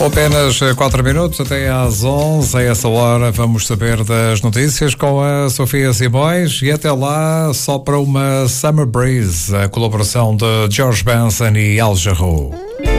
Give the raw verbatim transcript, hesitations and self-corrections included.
Apenas quatro minutos até às onze. A essa hora vamos saber das notícias com a Sofia Simões e até lá só para uma Summer Breeze, a colaboração de George Benson e Al Jarreau.